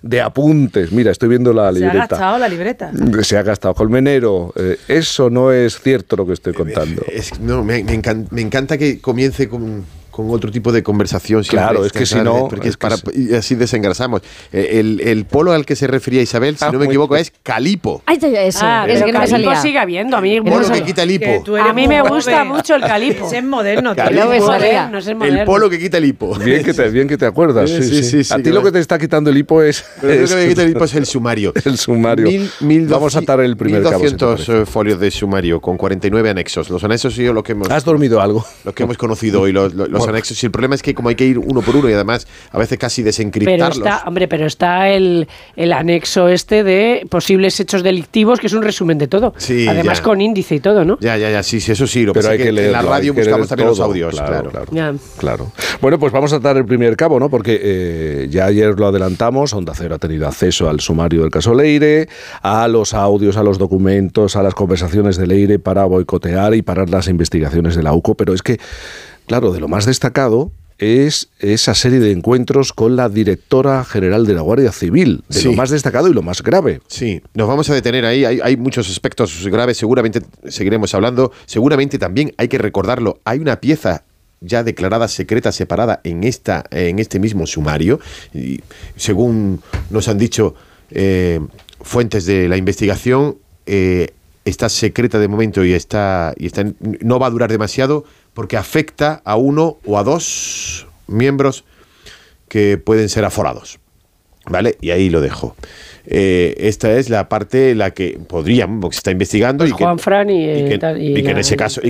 de apuntes. Mira, estoy viendo la libreta. Se ha gastado la libreta. Se ha gastado. Colmenero, eso no es cierto lo que estoy contando. Me encanta que comience con otro tipo de conversación. Claro, es que si no... Porque y así desengrasamos. El polo al que se refería Isabel, si no me equivoco, es calipo. Ay, eso. Es que no me calipo salía. sigue habiendo. A mí Polo que quita el hipo. a mí me gusta mucho el calipo. Es moderno. Calipo. No es moderno. El polo que quita el hipo. Bien que te acuerdas. Sí. A ti lo yo que te está quitando el hipo es... Pero lo que me quita el hipo es el sumario. El sumario. Vamos a atar el primer cabo. 1200 folios de sumario con 49 anexos. Los anexos y yo lo que hemos... ¿Has dormido algo? Lo que hemos conocido hoy, los anexos. Y el problema es que como hay que ir uno por uno y además a veces casi desencriptarlos. Pero está el anexo de posibles hechos delictivos, que es un resumen de todo. Sí, además con índice y todo, ¿no? Ya, sí, eso sí. Lo pero hay que leerlo, en la radio buscamos también todo, los audios. Claro. Bueno, pues vamos a dar el primer cabo, ¿no? Porque ya ayer lo adelantamos, Onda Cero ha tenido acceso al sumario del caso Leire, a los audios, a los documentos, a las conversaciones de Leire para boicotear y parar las investigaciones de la UCO, pero es que, claro, de lo más destacado es esa serie de encuentros con la directora general de la Guardia Civil, lo más destacado y lo más grave. Sí, nos vamos a detener ahí, hay muchos aspectos graves, seguramente seguiremos hablando, seguramente también hay que recordarlo, hay una pieza ya declarada secreta, separada en este mismo sumario, y según nos han dicho fuentes de la investigación, está secreta de momento y no va a durar demasiado, porque afecta a uno o a dos miembros que pueden ser aforados, ¿vale? Y ahí lo dejo. Esta es la parte en la que podríamos, porque se está investigando, pues Juanfran y que en ese caso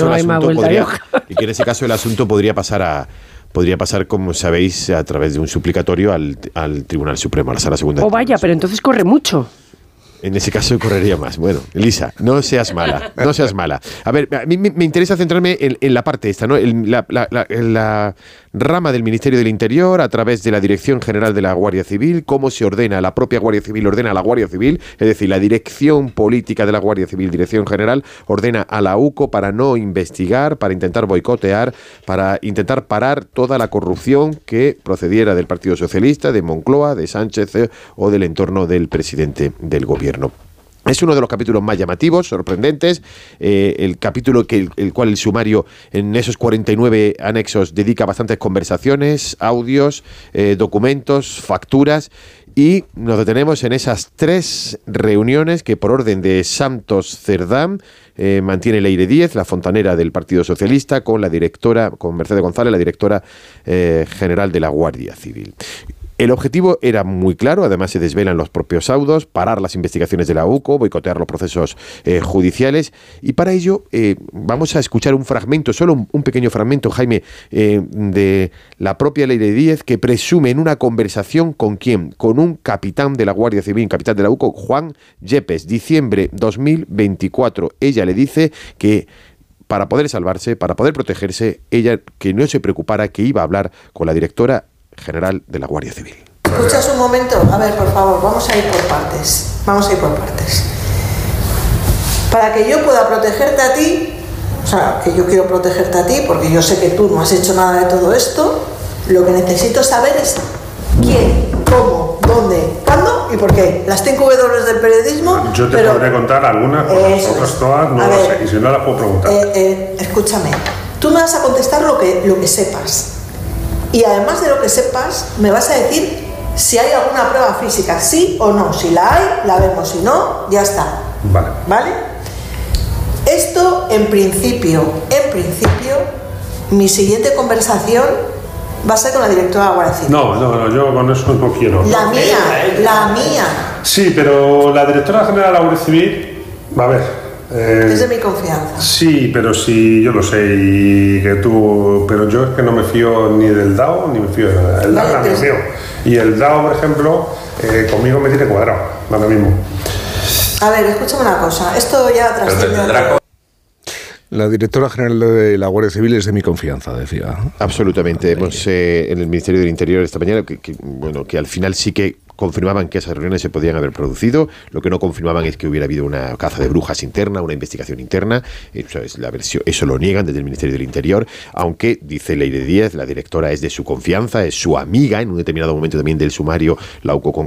el asunto podría pasar como sabéis a través de un suplicatorio al Tribunal Supremo, a la Sala Segunda. Oh, vaya, pero entonces corre mucho. En ese caso correría más. Bueno, Elisa, no seas mala. A ver, a mí me interesa centrarme en la parte esta, ¿no? La rama del Ministerio del Interior, a través de la Dirección General de la Guardia Civil, cómo se ordena, la propia Guardia Civil ordena a la Guardia Civil, es decir, la Dirección Política de la Guardia Civil, Dirección General, ordena a la UCO para no investigar, para intentar boicotear, para intentar parar toda la corrupción que procediera del Partido Socialista, de Moncloa, de Sánchez o del entorno del presidente del gobierno. Es uno de los capítulos más llamativos, sorprendentes, el capítulo el cual el sumario en esos 49 anexos dedica bastantes conversaciones, audios, documentos, facturas, y nos detenemos en esas 3 reuniones que por orden de Santos Cerdán mantiene Leire Díez, la fontanera del Partido Socialista, con Mercedes González, la directora general de la Guardia Civil. El objetivo era muy claro, además se desvelan los propios audios, parar las investigaciones de la UCO, boicotear los procesos judiciales, y para ello vamos a escuchar un fragmento, solo un pequeño fragmento, Jaime, de la propia Leire Díez, que presume en una conversación ¿con quién? Con un capitán de la Guardia Civil, capitán de la UCO, Juan Yepes, diciembre 2024. Ella le dice que para poder salvarse, para poder protegerse, ella que no se preocupara, que iba a hablar con la directora general de la Guardia Civil. ¿Escuchas un momento? A ver, por favor, vamos a ir por partes. Para que yo pueda protegerte a ti, o sea, que yo quiero protegerte a ti, porque yo sé que tú no has hecho nada de todo esto, lo que necesito saber es quién, cómo, dónde, cuándo y por qué. Las 5 W del periodismo... Yo te podré contar algunas, otras todas no lo sé, y si no las puedo preguntar. Escúchame, tú me vas a contestar lo que sepas. Y además de lo que sepas, me vas a decir si hay alguna prueba física, sí o no. Si la hay, la vemos. Si no, ya está. ¿Vale? Esto, en principio, mi siguiente conversación va a ser con la directora de la Guardia Civil. No, yo con eso no quiero. La mía. Sí, pero la directora general de la Guardia Civil, a ver... es de mi confianza. Sí, pero sí, yo lo sé, y que tú... Pero yo es que no me fío ni del DAO, ni me fío de nada. El DAO es mío. Y el DAO, por ejemplo, conmigo me tiene cuadrado, ahora mismo. A ver, escúchame una cosa. Esto ya trascendió... La directora general de la Guardia Civil es de mi confianza, decía. Absolutamente. Hemos en el Ministerio del Interior esta mañana que al final sí que confirmaban que esas reuniones se podían haber producido. Lo que no confirmaban es que hubiera habido una caza de brujas interna, una investigación interna. Eso lo niegan desde el Ministerio del Interior, aunque, dice Leire Díez, la directora es de su confianza, es su amiga. En un determinado momento también del sumario, la UCO